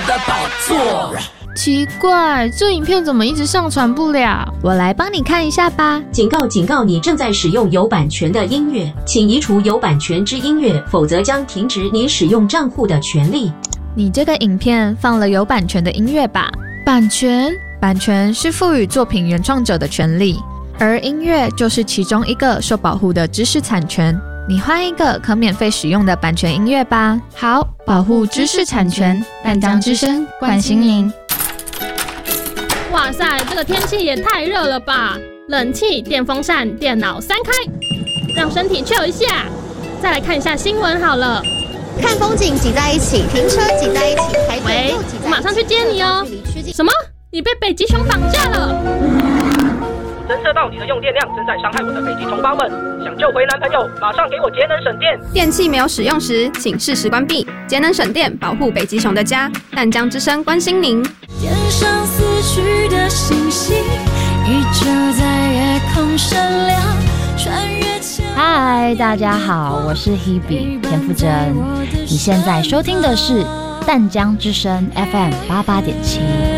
的宝座。 奇怪，这影片怎么一直上传不了？ 我来帮你看一下吧。 警告警告，你正在使用有版权的音乐，请移除有版权之音乐，否则将停止你使用账户的权利。 你这个影片放了有版权的音乐吧？ 版权？ 版权是赋予作品原创者的权利，而音乐就是其中一个受保护的知识产权。你换一个可免费使用的版权音乐吧。 好，保护知识产权，淡江之声关心您。 哇塞，这个天气也太热了吧！冷气、电风扇、电脑3开，让身体 chill 一下。再来看一下新闻好了。 看风景挤在一起，停车挤在一起，排队又挤在一起。 我马上去接你哦。什么？你被北极熊绑架了？ 侦测到你的用电量正在伤害我的北极同胞们，想救回男朋友，马上给我节能省电。 电器没有使用时，请适时关闭。节能省电，保护北极熊的家。淡江之声关心您。 天上死去的星星，依旧在夜空闪亮，穿越千。 嗨，大家好，我是 Hebe 田馥甄，你现在收听的是淡江之声 FM 88.7。